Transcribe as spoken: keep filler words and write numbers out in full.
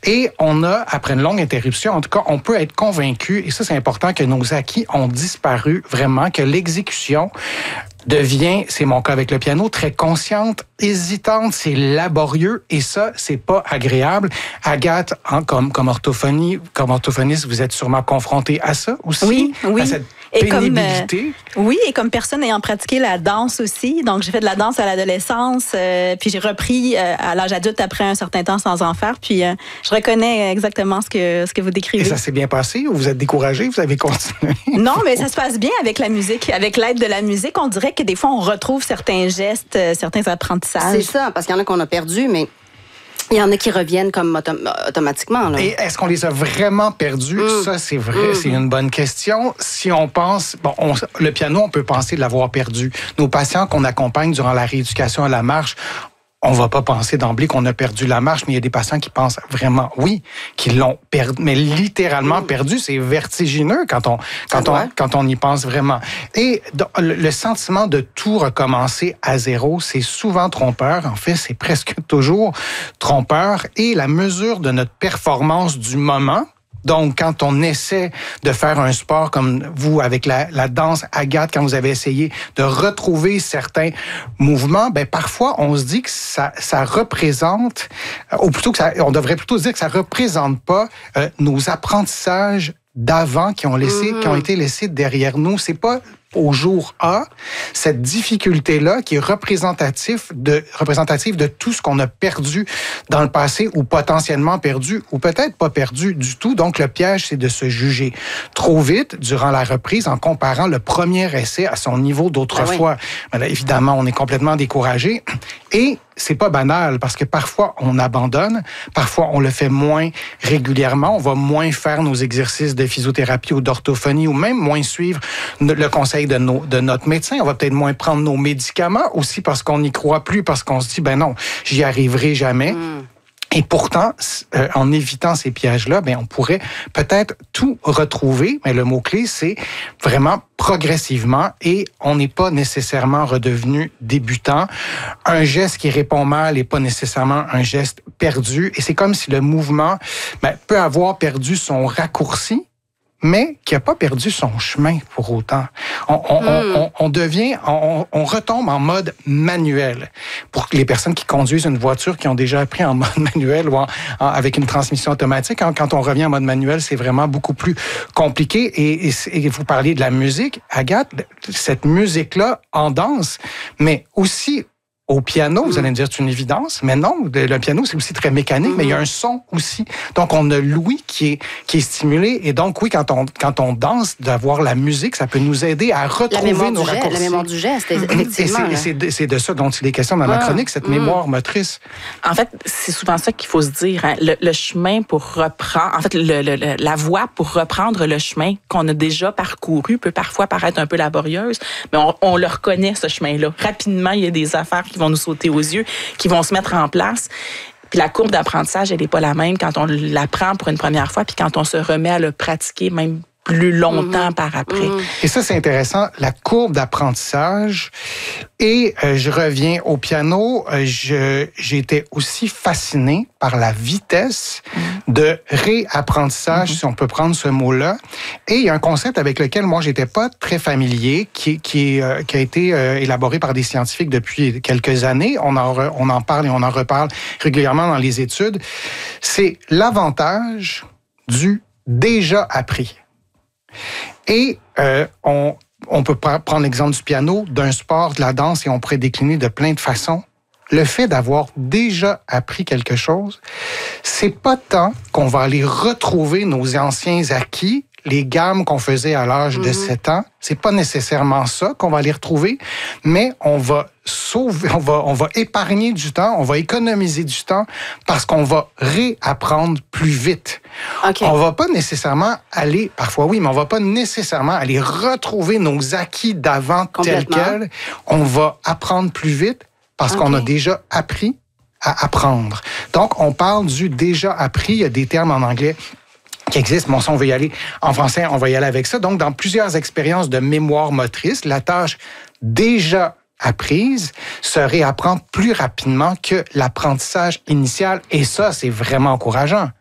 Et on a, après une longue interruption, en tout cas, on peut être convaincu, et ça c'est important, que nos acquis ont disparu vraiment, que l'exécution devient, c'est mon cas avec le piano, très consciente, hésitante, c'est laborieux et ça, c'est pas agréable. Agathe, hein, comme, comme orthophonie, comme orthophoniste, vous êtes sûrement confrontée à ça aussi? Oui, oui. À cette et pénibilité? Comme, euh, oui, et comme personne ayant pratiqué la danse aussi, donc j'ai fait de la danse à l'adolescence, euh, puis j'ai repris euh, à l'âge adulte après un certain temps sans en faire, puis euh, je reconnais exactement ce que, ce que vous décrivez. Et ça s'est bien passé ou vous êtes découragé, vous avez continué? Non, mais ça se passe bien avec la musique. Avec l'aide de la musique, on dirait que des fois, on retrouve certains gestes, euh, certains apprentissages. C'est ça, parce qu'il y en a qu'on a perdu, mais il y en a qui reviennent comme autom- automatiquement. Là. Et est-ce qu'on les a vraiment perdus? Mm. Ça, c'est vrai, mm. c'est une bonne question. Si on pense, bon, on, le piano, on peut penser de l'avoir perdu. Nos patients qu'on accompagne durant la rééducation à la marche, on va pas penser d'emblée qu'on a perdu la marche, mais il y a des patients qui pensent vraiment, oui, qu'ils l'ont perdu, mais littéralement mmh. perdu. C'est vertigineux quand on, quand on, quand on y pense vraiment. Et le sentiment de tout recommencer à zéro, c'est souvent trompeur. En fait, c'est presque toujours trompeur. Et la mesure de notre performance du moment, donc, quand on essaie de faire un sport comme vous, avec la, la danse, Agathe, quand vous avez essayé de retrouver certains mouvements, ben parfois, on se dit que ça, ça représente, ou plutôt que ça, on devrait plutôt se dire que ça représente pas euh, nos apprentissages d'avant qui ont laissé, mmh. qui ont été laissés derrière nous. C'est pas au jour A, cette difficulté-là qui est représentative de, représentative de tout ce qu'on a perdu dans le passé ou potentiellement perdu ou peut-être pas perdu du tout. Donc, le piège, c'est de se juger trop vite durant la reprise en comparant le premier essai à son niveau d'autrefois. Ah oui. Là, évidemment, on est complètement découragé et c'est pas banal parce que parfois on abandonne, parfois on le fait moins régulièrement, on va moins faire nos exercices de physiothérapie ou d'orthophonie ou même moins suivre le conseil de, nos, de notre médecin. On va peut-être moins prendre nos médicaments aussi parce qu'on n'y croit plus, parce qu'on se dit, ben non, j'y arriverai jamais. Mm. Et pourtant, euh, en évitant ces pièges-là, ben on pourrait peut-être tout retrouver, mais le mot-clé, c'est vraiment progressivement et on n'est pas nécessairement redevenu débutant. Un geste qui répond mal n'est pas nécessairement un geste perdu et c'est comme si le mouvement ben, peut avoir perdu son raccourci, mais qui n'a pas perdu son chemin pour autant. On, on, mm. on, on devient, on, on retombe en mode manuel. Pour les personnes qui conduisent une voiture, qui ont déjà appris en mode manuel ou en, en, avec une transmission automatique, quand on revient en mode manuel, c'est vraiment beaucoup plus compliqué. Et, et, et vous parliez de la musique, Agathe, cette musique-là en danse, mais aussi au piano, vous allez me dire c'est une évidence, mais non, le piano c'est aussi très mécanique, mm-hmm. mais il y a un son aussi. Donc on a l'ouïe qui est qui est stimulé et donc oui quand on quand on danse d'avoir la musique, ça peut nous aider à retrouver nos raccourcis. Geste, la mémoire du geste, effectivement. Et c'est, c'est, c'est de ça dont il est question dans ma ah, chronique, cette mm. mémoire motrice. En fait, c'est souvent ça qu'il faut se dire. Hein. Le, le chemin pour reprendre, en fait, le, le, le, la voie pour reprendre le chemin qu'on a déjà parcouru peut parfois paraître un peu laborieuse, mais on, on le reconnaît ce chemin-là. Rapidement, il y a des affaires qui vont nous sauter aux yeux, qui vont se mettre en place. Puis la courbe d'apprentissage, elle n'est pas la même quand on l'apprend pour une première fois, puis quand on se remet à le pratiquer même plus longtemps mmh. par après. Mmh. Et ça, c'est intéressant, la courbe d'apprentissage. Et euh, je reviens au piano, euh, je, j'ai été aussi fasciné par la vitesse mmh. de réapprentissage, mmh. si on peut prendre ce mot-là. Et il y a un concept avec lequel moi, j'étais pas très familier, qui, qui, euh, qui a été euh, élaboré par des scientifiques depuis quelques années. On en, re, on en parle et on en reparle régulièrement dans les études. C'est l'avantage du déjà appris. Et euh, on, on peut prendre l'exemple du piano, d'un sport, de la danse, et on pourrait décliner de plein de façons. Le fait d'avoir déjà appris quelque chose, c'est pas tant qu'on va aller retrouver nos anciens acquis, les gammes qu'on faisait à l'âge mm-hmm. de sept ans. C'est pas nécessairement ça qu'on va aller retrouver, mais on va sauver, on va, on va épargner du temps, on va économiser du temps parce qu'on va réapprendre plus vite. Okay. On va pas nécessairement aller, parfois oui, mais on va pas nécessairement aller retrouver nos acquis d'avant tels quels. On va apprendre plus vite parce okay. qu'on a déjà appris à apprendre. Donc, on parle du déjà appris. Il y a des termes en anglais qui existe. Bon, ça, on va y aller en français, on va y aller avec ça. Donc, dans plusieurs expériences de mémoire motrice, la tâche déjà apprise se réapprend plus rapidement que l'apprentissage initial. Et ça, c'est vraiment encourageant.